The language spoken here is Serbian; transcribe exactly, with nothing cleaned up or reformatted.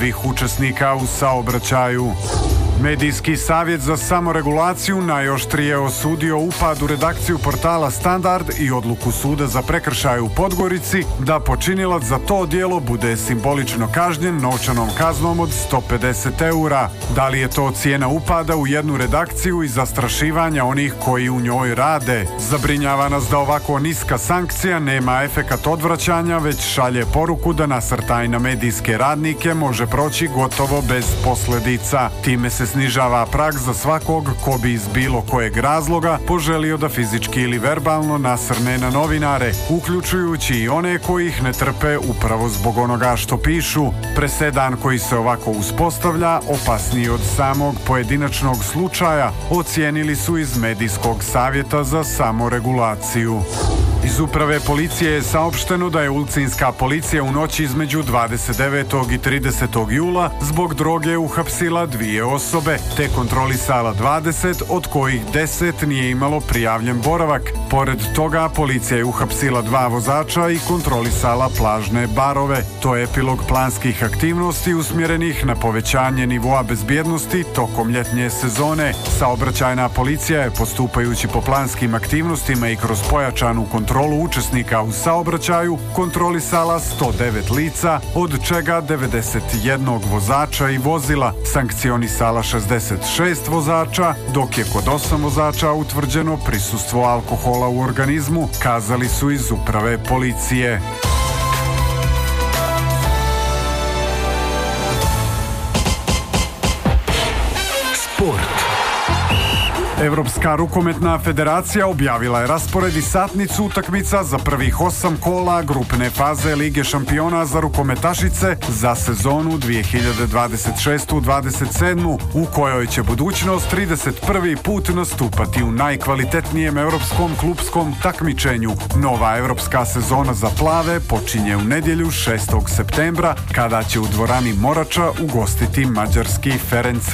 svih učesnika u saobraćaju. Medijski savjet za samoregulaciju najoštrije je osudio upad u redakciju portala Standard i odluku suda za prekršaje u Podgorici da počinilac za to djelo bude simbolično kažnjen novčanom kaznom od sto pedeset eura. Da li je to cijena upada u jednu redakciju i zastrašivanja onih koji u njoj rade? Zabrinjava nas da ovako niska sankcija nema efekat odvraćanja, već šalje poruku da nasrtaj na medijske radnike može proći gotovo bez posljedica. Time se snižava prag za svakog ko bi iz bilo kojeg razloga poželio da fizički ili verbalno nasrne na novinare, uključujući i one koji ih ne trpe upravo zbog onoga što pišu. Presedan koji se ovako uspostavlja opasniji od samog pojedinačnog slučaja, ocijenili su iz Medijskog savjeta za samoregulaciju. Iz uprave policije je saopšteno da je Ulcinska policija u noći između dvadeset devetog i tridesetog jula zbog droge uhapsila dvije osobe, te kontrolisala dvadeset, od kojih deset nije imalo prijavljen boravak. Pored toga, policija je uhapsila dva vozača i kontrolisala plažne barove. To je epilog planskih aktivnosti usmjerenih na povećanje nivoa bezbjednosti tokom ljetnje sezone. Saobraćajna policija je, postupajući po planskim aktivnostima i kroz pojačanu kontrolu kontrolu učesnika u saobraćaju, kontrolisala sto devet lica, od čega devedeset jedan vozača i vozila, sankcionisala šezdeset šest vozača, dok je kod osam vozača utvrđeno prisustvo alkohola u organizmu, kazali su iz uprave policije. Sport. Evropska rukometna federacija objavila je raspored i satnicu utakmica za prvih osam kola grupne faze Lige šampiona za rukometašice za sezonu dvije hiljade dvadeset šeste dvadeset sedme u kojoj će budućnost trideset prvi put nastupati u najkvalitetnijem europskom klupskom takmičenju. Nova evropska sezona za plave počinje u nedjelju šestog septembra kada će u dvorani Morača ugostiti mađarski Ferenc